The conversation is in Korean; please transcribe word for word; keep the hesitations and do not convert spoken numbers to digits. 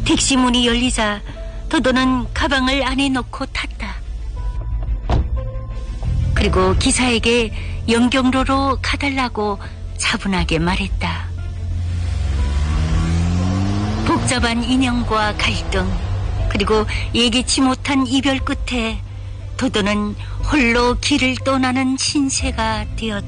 택시 문이 열리자 도도는 가방을 안에 넣고 탔다. 그리고 기사에게 영경로로 가달라고 차분하게 말했다. 복잡한 인연과 갈등, 그리고 예기치 못한 이별 끝에 도도는 홀로 길을 떠나는 신세가 되었다.